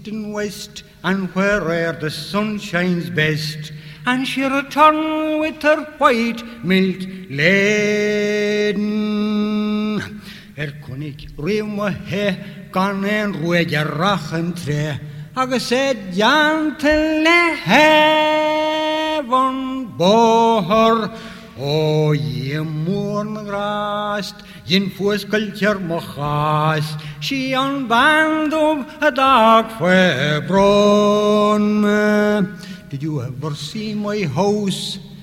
east and west, and where'er the sun shines best. And she returned with her white milk laden. Kunnig riw he gan en rwyd rach yn tre, agus Jan til hefon bohor. O je moorn grast, jen foskeltjer mochas, she on band of a dark febron. Did you ever see my house?